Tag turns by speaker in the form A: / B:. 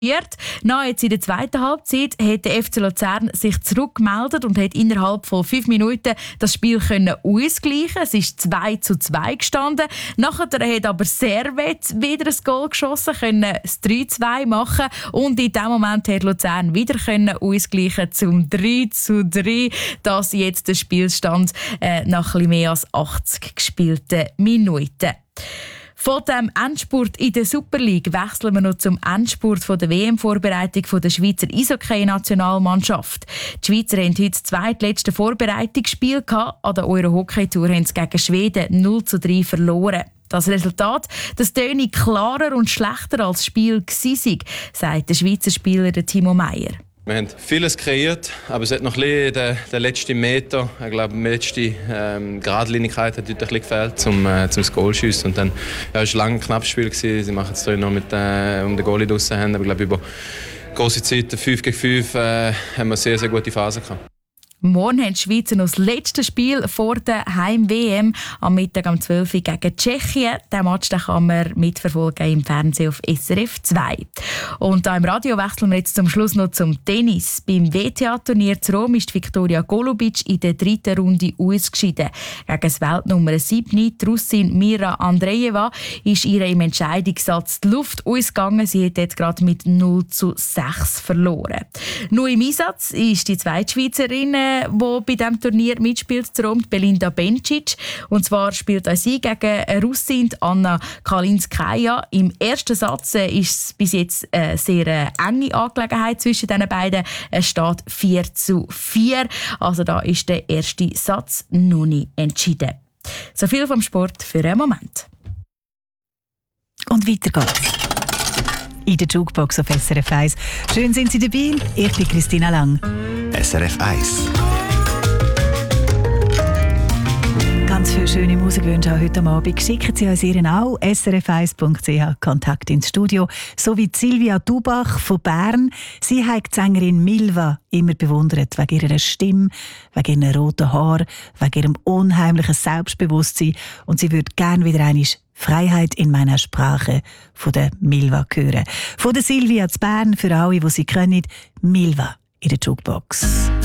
A: Nach jetzt in der zweiten Halbzeit hat der FC Luzern sich zurückgemeldet und hat innerhalb von 5 Minuten das Spiel ausgleichen. Es ist 2:2 gestanden. Nachher hat aber Servet wieder ein Goal geschossen, können das 3:2 machen und in diesem Moment hat Luzern wieder ausgleichen zum 3:3. Das jetzt der Spielstand nach etwas mehr als 80 gespielten Minuten. Von dem Endspurt in der Super League wechseln wir noch zum Endspurt der WM-Vorbereitung der Schweizer Eishockey-Nationalmannschaft. Die Schweizer haben heute das zweitletzte Vorbereitungsspiel gehabt. An der Euro-Hockey-Tour haben sie gegen Schweden 0:3 verloren. Das Resultat, das töne klarer und schlechter als das Spiel war, sagt der Schweizer Spieler Timo Meyer.
B: Wir haben vieles kreiert, aber es hat noch ein bisschen den letzten Meter, ich glaube, die letzte Geradlinigkeit hat heute ein bisschen gefehlt, zum das Goal zu schiessen. Und dann, ja, es war ein knappes Spiel. Sie machen es noch mit den Goalie draussen haben, aber ich glaube, über große Zeit, 5 gegen 5, haben wir eine sehr, sehr gute Phase gehabt.
A: Morgen haben die Schweizer noch das letzte Spiel vor der Heim-WM am Mittag um 12 Uhr gegen Tschechien. Diesen Match kann man mitverfolgen im Fernsehen auf SRF 2. Und hier im Radio wechseln wir jetzt zum Schluss noch zum Tennis. Beim WTA-Turnier zu Rom ist Viktoria Golubic in der 3. Runde ausgeschieden. Gegen das Weltnummer 7, die Russin Mira Andreeva, ist ihr im Entscheidungssatz die Luft ausgegangen. Sie hat jetzt gerade mit 0:6 verloren. Nur im Einsatz ist die zweite Schweizerin, die bei diesem Turnier mitspielt, Belinda Bencic. Und zwar spielt auch sie gegen Russin Anna Kalinskaya. Im ersten Satz ist es bis jetzt eine sehr enge Angelegenheit zwischen den beiden. Es steht 4:4. Also da ist der erste Satz noch nicht entschieden. So viel vom Sport für einen Moment.
C: Und weiter geht's. In der Jukebox auf SRF 1. Schön sind Sie dabei. Ich bin Christina Lang.
D: SRF 1.
C: Ganz viele schöne Musikwünsche auch heute Abend. Schicken Sie uns Ihren auch. srf1.ch Kontakt ins Studio. So wie Silvia Dubach von Bern. Sie hat die Sängerin Milva immer bewundert. Wegen ihrer Stimme, wegen ihren roten Haaren, wegen ihrem unheimlichen Selbstbewusstsein. Und sie würde gerne wieder einmal Freiheit in meiner Sprache von der Milva hören. Von der Silvia zu Bern, für alle, die sie können. Milva in der Jukebox.